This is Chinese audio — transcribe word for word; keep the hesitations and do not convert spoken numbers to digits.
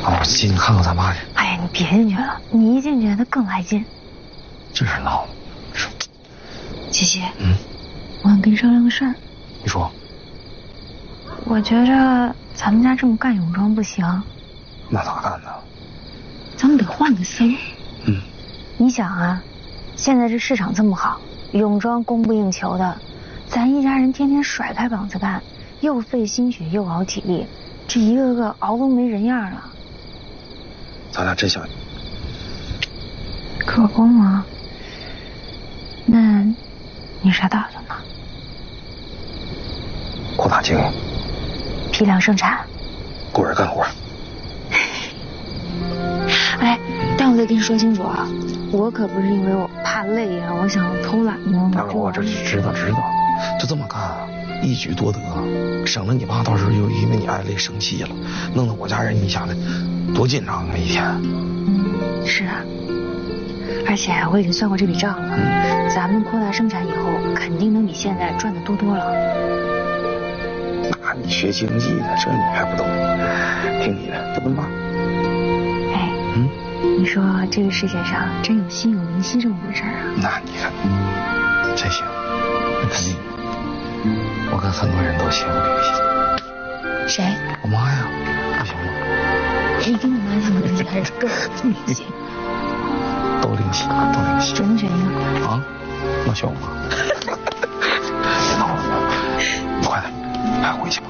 好，我进去看看咱妈去。 哎呀，你别进去了，你一进去他更来劲。 真是闹。 姐姐， 嗯， 我想跟你商量个事儿。 你说。 我觉着咱们家这么干泳装不行。 那咋干呢？ 咱们得换个思路。 嗯。 你想啊，现在这市场这么好，泳装供不应求的，咱一家人天天甩开膀子干，又费心血又熬体力，这一个个熬都没人样了。 咱俩真想。 可不吗？那你啥打算呢？ 扩大经营， 批量生产， 雇人干活。 哎，但我得跟你说清楚啊，我可不是因为我怕累啊，我想偷懒呢。 大哥，我这知道知道，就这么干啊，一举多得，省得你爸到时候又因为你爱累生气了，弄得我家人你想的多紧张啊一天。 嗯，是啊。而且我已经算过这笔账了，嗯、咱们扩大生产以后，肯定能比现在赚的多多了。 那你学经济的，这你还不懂？听你的，怎么办？ 哎，嗯，你说这个世界上真有心有灵犀这么回事啊？ 那你看，真行，那肯定。我跟很多人都心有灵犀。 谁？ 我妈呀，不行吗？ 你跟你妈心有灵犀还是更有灵犀？ 都灵犀，都灵犀。 只能选一个啊？那选我妈。别闹了，快点，快回去吧。